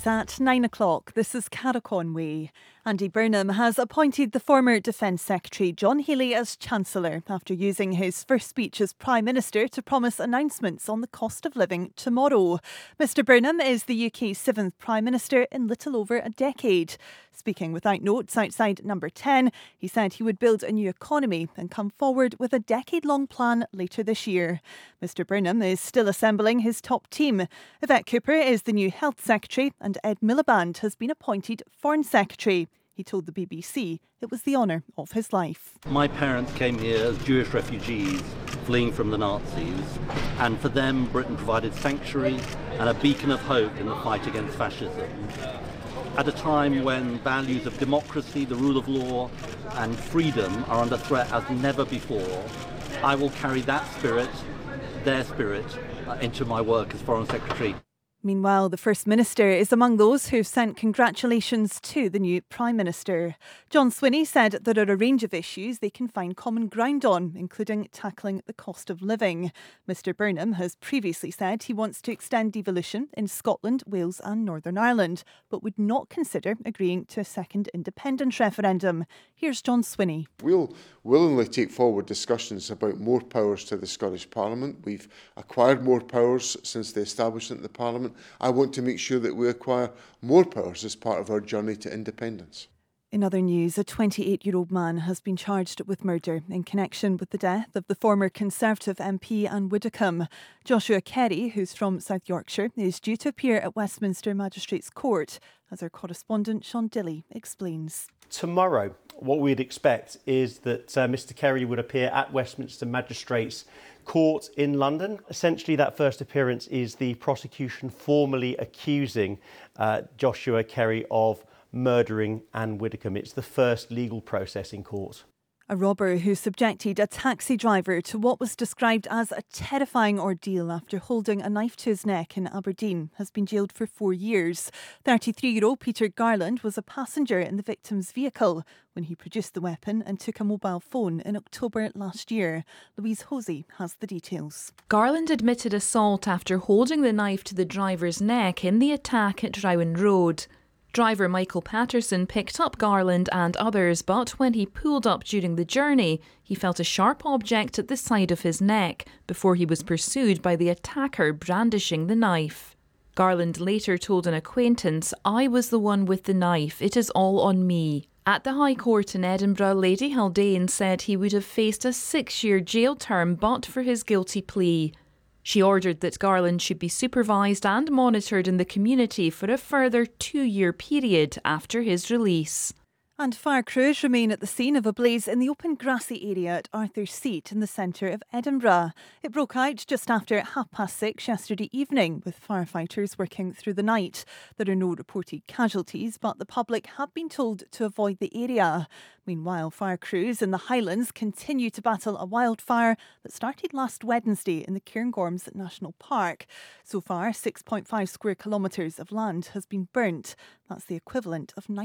news at 9 o'clock. This is Cara Conway. Andy Burnham has appointed the former Defence Secretary John Healey as Chancellor after using his first speech as Prime Minister to promise announcements on the cost of living tomorrow. Mr Burnham is the UK's 7th Prime Minister in little over a decade. Speaking without notes outside Number 10, he said he would build a new economy and come forward with a decade-long plan later this year. Mr Burnham is still assembling his top team. Yvette Cooper is the new Health Secretary and Ed Miliband has been appointed Foreign Secretary. He told the BBC it was the honour of his life. My parents came here as Jewish refugees fleeing from the Nazis, and for them Britain provided sanctuary and a beacon of hope in the fight against fascism. At a time when values of democracy, the rule of law and freedom are under threat as never before, I will carry that spirit, their spirit, into my work as Foreign Secretary. Meanwhile, the First Minister is among those who've sent congratulations to the new Prime Minister. John Swinney said there are a range of issues they can find common ground on, including tackling the cost of living. Mr Burnham has previously said he wants to extend devolution in Scotland, Wales and Northern Ireland, but would not consider agreeing to a second independence referendum. Here's John Swinney. We'll willingly take forward discussions about more powers to the Scottish Parliament. We've acquired more powers since the establishment of the Parliament. I want to make sure that we acquire more powers as part of our journey to independence. In other news, a 28-year-old man has been charged with murder in connection with the death of the former Conservative MP Anne Widdecombe. Joshua Kerry, who's from South Yorkshire, is due to appear at Westminster Magistrates Court, as our correspondent Sean Dilley explains. Tomorrow, what we'd expect is that Mr Kerry would appear at Westminster Magistrates Court in London. Essentially, that first appearance is the prosecution formally accusing Joshua Kerry of murdering Anne Widdecombe. It's the first legal process in court. A robber who subjected a taxi driver to what was described as a terrifying ordeal after holding a knife to his neck in Aberdeen has been jailed for 4 years. 33-year-old Peter Garland was a passenger in the victim's vehicle when he produced the weapon and took a mobile phone in October last year. Louise Hosey has the details. Garland admitted assault after holding the knife to the driver's neck in the attack at Rowan Road. Driver Michael Patterson picked up Garland and others, but when he pulled up during the journey, he felt a sharp object at the side of his neck before he was pursued by the attacker brandishing the knife. Garland later told an acquaintance, "I was the one with the knife, it is all on me." At the High Court in Edinburgh, Lady Haldane said he would have faced a 6-year jail term but for his guilty plea. She ordered that Garland should be supervised and monitored in the community for a further 2-year period after his release. And fire crews remain at the scene of a blaze in the open grassy area at Arthur's Seat in the centre of Edinburgh. It broke out just after 6:30 yesterday evening, with firefighters working through the night. There are no reported casualties, but the public have been told to avoid the area. Meanwhile, fire crews in the Highlands continue to battle a wildfire that started last Wednesday in the Cairngorms National Park. So far, 6.5 square kilometres of land has been burnt. That's the equivalent of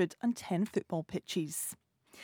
910 football pitches.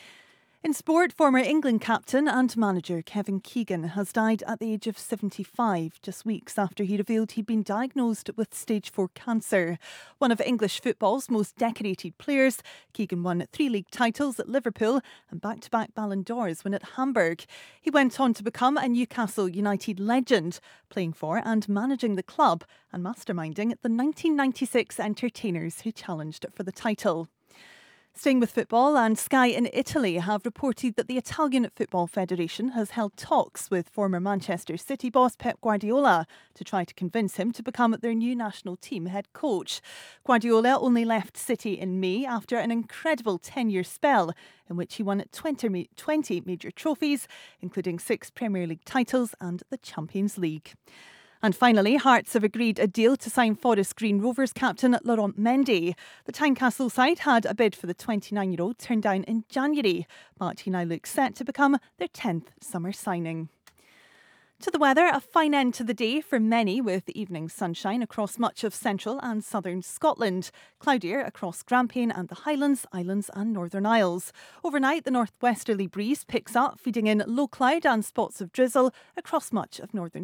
In sport, former England captain and manager Kevin Keegan has died at the age of 75, just weeks after he revealed he'd been diagnosed with stage 4 cancer. One of English football's most decorated players, Keegan won 3 league titles at Liverpool and back-to-back Ballon d'Ors win at Hamburg. He went on to become a Newcastle United legend, playing for and managing the club and masterminding the 1996 entertainers who challenged for the title. Staying with football, and Sky in Italy have reported that the Italian Football Federation has held talks with former Manchester City boss Pep Guardiola to try to convince him to become their new national team head coach. Guardiola only left City in May after an incredible 10-year spell in which he won 20 major trophies, including 6 Premier League titles and the Champions League. And finally, Hearts have agreed a deal to sign Forest Green Rovers captain Laurent Mendy. The Tynecastle side had a bid for the 29-year-old turned down in January, but he now looks set to become their 10th summer signing. To the weather, a fine end to the day for many, with evening sunshine across much of central and southern Scotland. Cloudier across Grampian and the Highlands, Islands and Northern Isles. Overnight, the northwesterly breeze picks up, feeding in low cloud and spots of drizzle across much of northern